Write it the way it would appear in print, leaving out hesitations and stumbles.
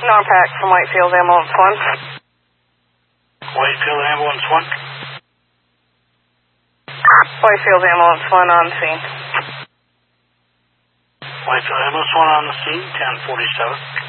Non-pack from Whitefield Ambulance 1. Whitefield Ambulance 1. Whitefield Ambulance 1 on scene. Whitefield Ambulance 1 on the scene, 1047.